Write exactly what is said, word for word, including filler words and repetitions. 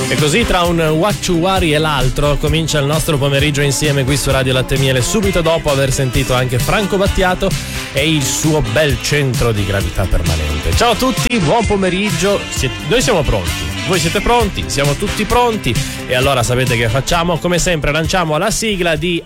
E così tra un Wacciuari e l'altro comincia il nostro pomeriggio insieme qui su Radio Latte e Miele, subito dopo aver sentito anche Franco Battiato e il suo bel centro di gravità permanente. Ciao a tutti, buon pomeriggio, noi siamo pronti, voi siete pronti, siamo tutti pronti e allora sapete che facciamo? Come sempre lanciamo la sigla di